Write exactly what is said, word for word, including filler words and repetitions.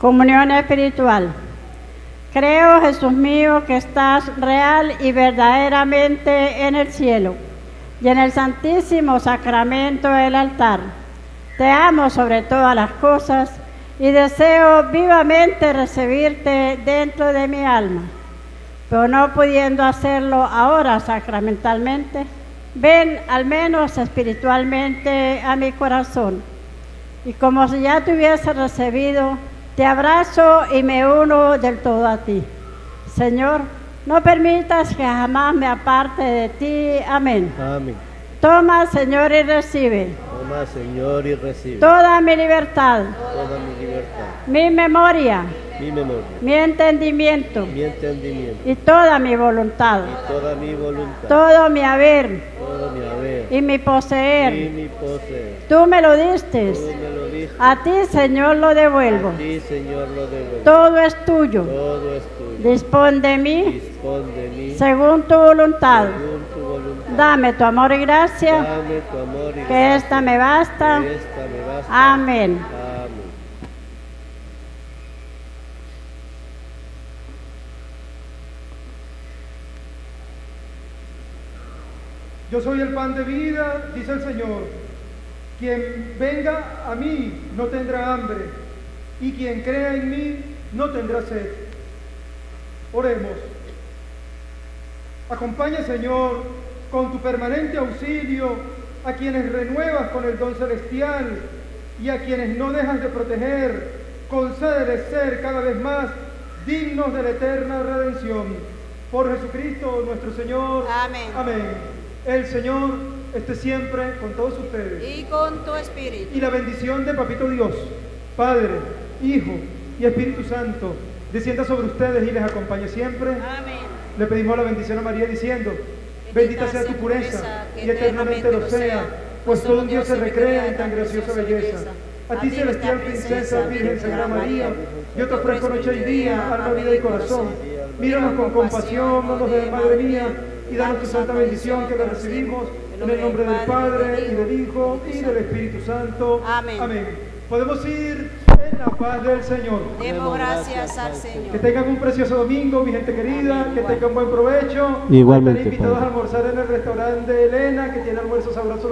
Comunión espiritual. Creo, Jesús mío, que estás real y verdaderamente en el cielo y en el santísimo sacramento del altar. Te amo sobre todas las cosas y deseo vivamente recibirte dentro de mi alma. Pero no pudiendo hacerlo ahora sacramentalmente, ven al menos espiritualmente a mi corazón. Y como si ya te hubiese recibido, te abrazo y me uno del todo a ti. Señor, no permitas que jamás me aparte de ti. Amén. Amén. Toma, Señor, y recibe. Toma, Señor, y recibe Toda mi libertad, toda mi libertad, mi memoria, mi memoria, mi entendimiento mi entendimiento y toda mi voluntad, y toda mi voluntad, todo mi haber todo mi haber y mi y poseer. mi poseer. Tú me lo diste. Tú me lo diste. A ti, Señor, lo devuelvo. A ti, Señor, lo devuelvo. Todo es tuyo. Todo es tuyo. Dispón de mí Dispón de mí según tu voluntad. según tu voluntad. Dame tu amor y gracia, Dame tu amor y que gracia, esta me basta. que esta me basta. Amén. Amén. Yo soy el pan de vida, dice el Señor. Quien venga a mí no tendrá hambre, y quien crea en mí no tendrá sed. Oremos. Acompaña, Señor, con tu permanente auxilio a quienes renuevas con el don celestial y a quienes no dejas de proteger. Concédeles ser cada vez más dignos de la eterna redención. Por Jesucristo nuestro Señor. Amén. Amén. El Señor esté siempre con todos ustedes. Y con tu espíritu. Y la bendición de Papito Dios, Padre, Hijo y Espíritu Santo, descienda sobre ustedes y les acompañe siempre. Amén. Le pedimos la bendición a María diciendo: bendita sea tu pureza y eternamente lo sea, pues todo un Dios se recrea en tan graciosa belleza. A ti, celestial princesa, Virgen Sagrada María, yo te ofrezco noche y día, alma, vida y corazón. Míranos con compasión, no nos dejes, Madre mía, y danos tu santa bendición que la recibimos en el nombre del Padre, y del Hijo, y del Espíritu Santo. Amén. Amén. Podemos ir en la paz del Señor. Demos gracias al Señor. Que tengan un precioso domingo, mi gente querida, que tengan buen provecho. Igualmente, Están invitados Padre. a almorzar en el restaurante de Elena, que tiene almuerzos sabrosos.